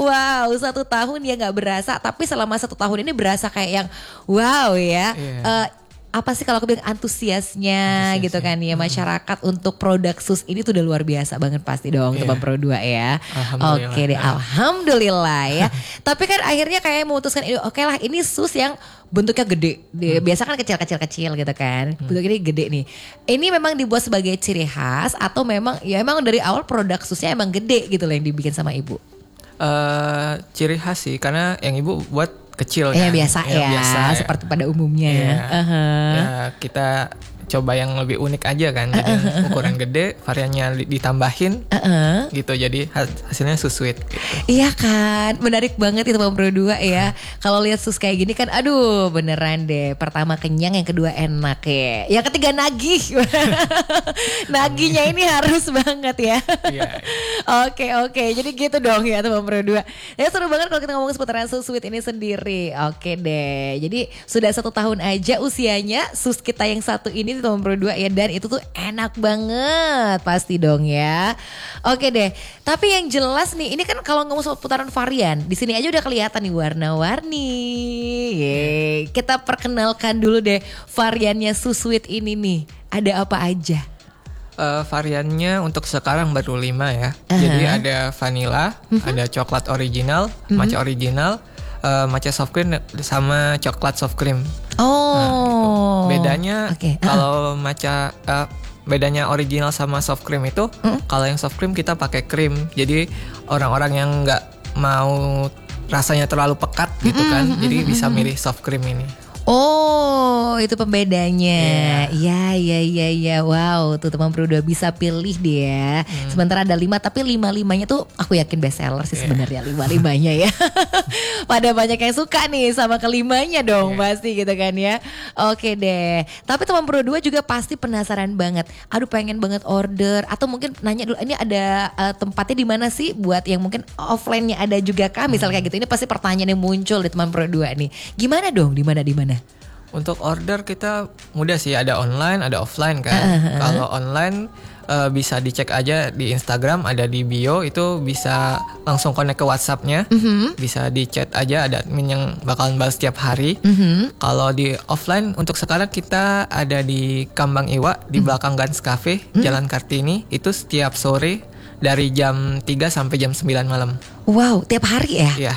Wow, 1 tahun ya nggak berasa, tapi selama 1 tahun ini berasa kayak yang wow ya. Apa sih kalau aku bilang antusiasnya gitu kan ya masyarakat untuk produk sus ini tuh udah luar biasa banget pasti dong teman Pro 2 ya. Oke deh, alhamdulillah ya. Tapi kan akhirnya kayak memutuskan oke lah ini sus yang bentuknya gede. Biasa kan kecil gitu kan. Bentuk ini gede nih. Ini memang dibuat sebagai ciri khas atau memang ya emang dari awal produk susnya emang gede gitu loh yang dibikin sama ibu? Ciri khas sih karena yang ibu buat kecil kan. Biasa ya, seperti pada umumnya. Ya, kita coba yang lebih unik aja kan. Jadi ukuran gede, variannya ditambahin gitu. Jadi hasilnya sus sweet gitu. Iya kan, menarik banget itu Bang Pro 2 ya. Kalau lihat sus kayak gini kan aduh beneran deh. Pertama kenyang, yang kedua enak ya. Yang ketiga nagih. Nagihnya ini harus banget ya. Oke. Jadi gitu dong ya Bang Pro 2. Ya seru banget kalau kita ngomong seputaran sus sweet ini sendiri. Oke deh. Jadi sudah 1 tahun aja usianya sus kita yang satu ini Teman Pro 2 ya, dan itu tuh enak banget pasti dong ya. Oke deh. Tapi yang jelas nih, ini kan kalau ngomong soal putaran varian, di sini aja udah kelihatan nih warna-warni. Kita perkenalkan dulu deh variannya sus sweet ini nih. Ada apa aja? Variannya untuk sekarang baru 5 ya. Jadi ada vanilla, ada coklat original, matcha original, matcha soft cream sama coklat soft cream. Gitu. Bedanya kalau matcha bedanya original sama soft cream itu kalau yang soft cream kita pakai krim. Jadi orang-orang yang nggak mau rasanya terlalu pekat gitu kan, jadi bisa milih soft cream ini. Oh, itu pembedanya. Iya. Wow, tuh teman Pro 2 bisa pilih dia. Sementara ada 5, tapi 5-5-nya tuh aku yakin best seller sih sebenarnya 5-5-nya ya. Pada banyak yang suka nih sama kelimanya dong pasti gitu kan ya. Oke deh. Tapi teman Pro 2 juga pasti penasaran banget. Aduh pengen banget order atau mungkin nanya dulu ini ada tempatnya di mana sih buat yang mungkin offline-nya ada juga kah? Misal kayak gitu. Ini pasti pertanyaan yang muncul di teman Pro 2 nih. Gimana dong? Di mana? Untuk order kita mudah sih, ada online, ada offline kan. Kalau online bisa dicek aja di Instagram, ada di bio, itu bisa langsung connect ke WhatsApp-nya. Bisa di chat aja, ada admin yang bakalan balas setiap hari. Kalau di offline untuk sekarang kita ada di Kambang Iwa, di belakang Gans Cafe, Jalan Kartini. Itu setiap sore dari jam 3 sampai jam 9 malam. Wow, tiap hari ya? Iya.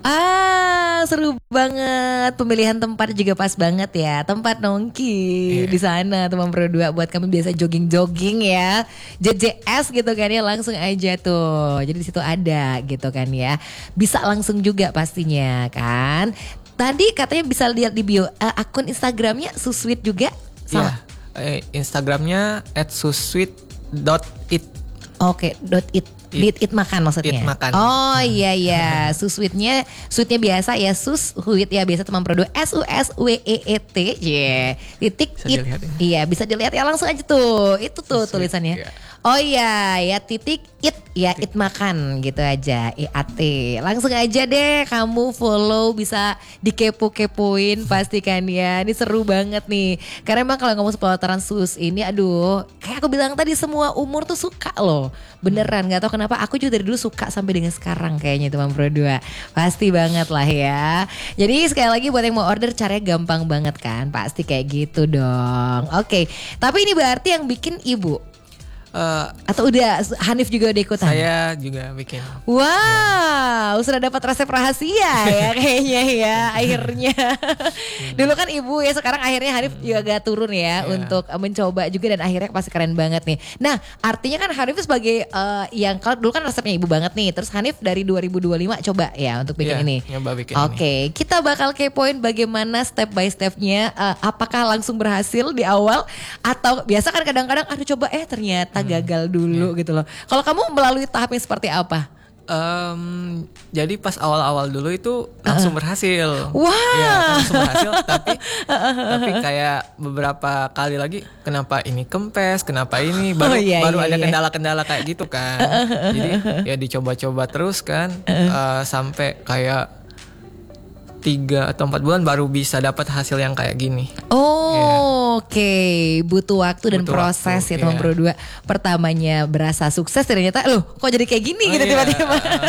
Seru banget. Pemilihan tempat juga pas banget ya. Tempat nongki di sana teman Pro 2 buat kami biasa jogging-jogging ya. JJS gitu kan ya, langsung aja tuh. Jadi di situ ada gitu kan ya. Bisa langsung juga pastinya kan. Tadi katanya bisa lihat di bio akun Instagramnya Susweet juga sama. Instagramnya @susweet.it. Oke, .it. It makan maksudnya. It makan. Oh iya. Sweetnya biasa ya, Susweet ya biasa teman Pro 2 SUSWEET. Titik it. Iya, bisa dilihat ya langsung aja tuh. Itu tuh tulisannya. Oh iya, ya titik it ya it makan gitu aja, IAT. Langsung aja deh kamu follow, bisa dikepo-kepoin pastikan ya. Ini seru banget nih. Karena emang kalau ngomong seputaran sus ini aduh, kayak aku bilang tadi semua umur tuh suka loh. Beneran gak tau kenapa aku juga dari dulu suka sampai dengan sekarang kayaknya teman Pro 2. Pasti banget lah ya. Jadi sekali lagi buat yang mau order caranya gampang banget kan. Pasti kayak gitu dong. Oke, tapi ini berarti yang bikin ibu atau udah Hanif juga udah ikutan? Saya juga bikin. Wow, sudah dapat resep rahasia ya kayaknya ya akhirnya. Dulu kan ibu ya, sekarang akhirnya Hanif juga agak turun ya untuk mencoba juga dan akhirnya pasti keren banget nih. Nah artinya kan Hanif sebagai yang kalau dulu kan resepnya ibu banget nih, terus Hanif dari 2025 coba ya untuk bikin ini. Nyoba bikin Oke, kita bakal kepoin bagaimana step by stepnya. Apakah langsung berhasil di awal atau biasa kan kadang-kadang aduh coba ternyata gagal dulu gitu loh. Kalau kamu melalui tahap yang seperti apa? Jadi pas awal-awal dulu itu langsung berhasil. Wah. Ya, langsung berhasil. tapi kayak beberapa kali lagi, kenapa ini kempes, kenapa ini baru ada kendala-kendala kayak gitu kan. Jadi ya dicoba-coba terus kan, sampai kayak 3 atau 4 bulan baru bisa dapat hasil yang kayak gini. Oke, butuh waktu dan proses ya teman Pro 2. Pertamanya berasa sukses, ternyata loh kok jadi kayak gini gitu tiba-tiba.